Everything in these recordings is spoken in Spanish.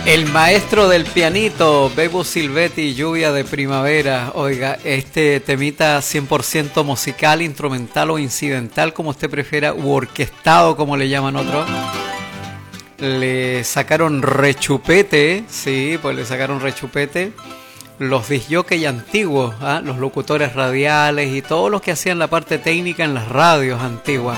El maestro del pianito, Bebo Silvetti, Lluvia de Primavera. Oiga, este temita 100% musical, instrumental o incidental, como usted prefiera, u orquestado, como le llaman otros. Le sacaron rechupete, sí, pues le sacaron rechupete. Los discjockeys antiguos, ¿eh? Los locutores radiales y todos los que hacían la parte técnica en las radios antiguas.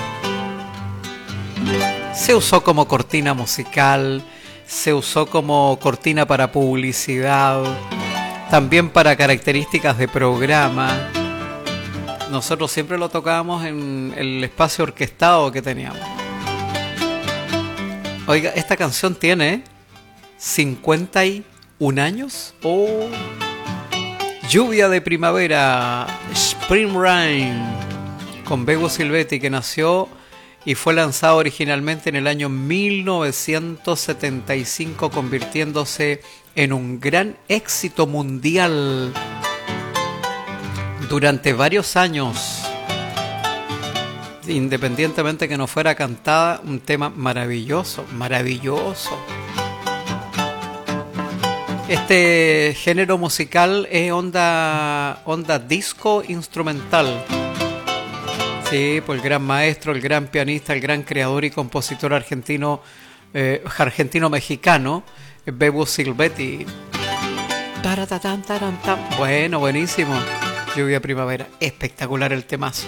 Se usó como cortina musical, se usó como cortina para publicidad, también para características de programa. Nosotros siempre lo tocábamos en el espacio orquestado que teníamos. Oiga, esta canción tiene 51 años. Oh. Lluvia de Primavera, Spring Rain, con Bebo Silvetti, que nació y fue lanzado originalmente en el año 1975, convirtiéndose en un gran éxito mundial durante varios años. Independientemente que no fuera cantada, un tema maravilloso, maravilloso. Este género musical es onda disco instrumental. Sí, pues el gran maestro, el gran pianista, el gran creador y compositor argentino-mexicano, Bebo Silvetti. Bueno, buenísimo. Lluvia Primavera, espectacular el temazo.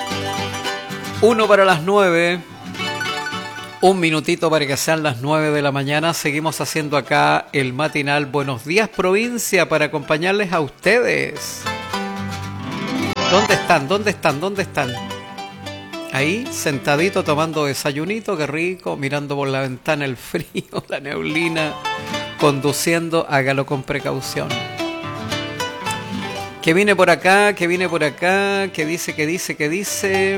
1 para las 9. Un minutito para que sean las 9 de la mañana. Seguimos haciendo acá el matinal Buenos Días Provincia para acompañarles a ustedes. ¿Dónde están? ¿Dónde están? ¿Dónde están? Ahí, sentadito, tomando desayunito, qué rico, mirando por la ventana el frío, la neblina, conduciendo, hágalo con precaución. Que viene por acá, que dice.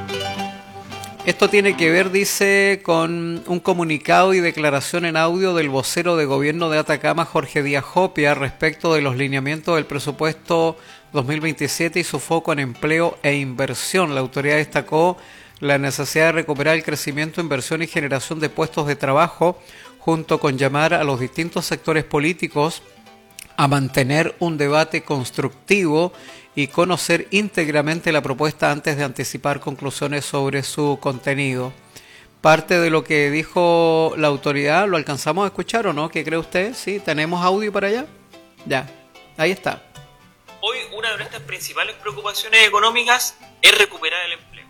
Esto tiene que ver, dice, con un comunicado y declaración en audio del vocero de gobierno de Atacama, Jorge Díaz Jopia, respecto de los lineamientos del presupuesto 2027 y su foco en empleo e inversión. La autoridad destacó la necesidad de recuperar el crecimiento, inversión y generación de puestos de trabajo, junto con llamar a los distintos sectores políticos a mantener un debate constructivo y conocer íntegramente la propuesta antes de anticipar conclusiones sobre su contenido. Parte de lo que dijo la autoridad, ¿lo alcanzamos a escuchar o no? ¿Qué cree usted? ¿Sí? ¿Tenemos audio para allá? Ya, ahí está. Hoy una de nuestras principales preocupaciones económicas es recuperar el empleo.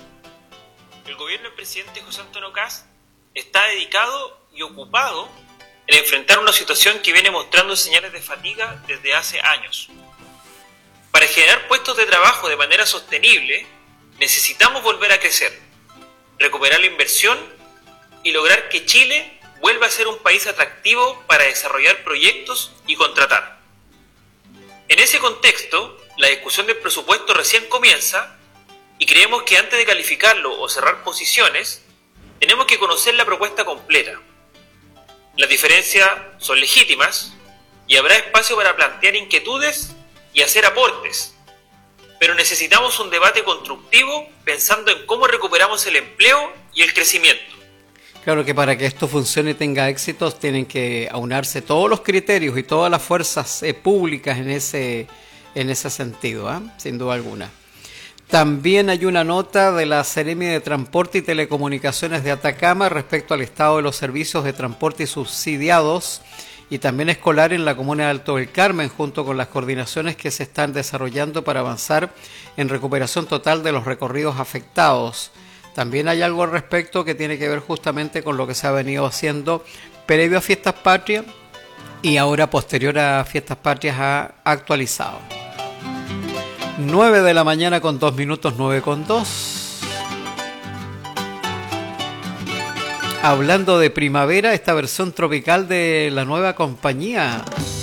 El gobierno del presidente José Antonio Kast está dedicado y ocupado en enfrentar una situación que viene mostrando señales de fatiga desde hace años. Para generar puestos de trabajo de manera sostenible, necesitamos volver a crecer, recuperar la inversión y lograr que Chile vuelva a ser un país atractivo para desarrollar proyectos y contratar. En ese contexto, la discusión del presupuesto recién comienza y creemos que antes de calificarlo o cerrar posiciones, tenemos que conocer la propuesta completa. Las diferencias son legítimas y habrá espacio para plantear inquietudes y hacer aportes, pero necesitamos un debate constructivo pensando en cómo recuperamos el empleo y el crecimiento. Claro que para que esto funcione y tenga éxitos tienen que aunarse todos los criterios y todas las fuerzas públicas en ese sentido, sin duda alguna. También hay una nota de la Seremi de Transporte y Telecomunicaciones de Atacama respecto al estado de los servicios de transporte y subsidiados y también escolar en la comuna de Alto del Carmen, junto con las coordinaciones que se están desarrollando para avanzar en recuperación total de los recorridos afectados. También hay algo al respecto que tiene que ver justamente con lo que se ha venido haciendo previo a Fiestas Patrias y ahora posterior a Fiestas Patrias ha actualizado. 9 de la mañana con 2 minutos, 9:02. Hablando de primavera, esta versión tropical de la nueva compañía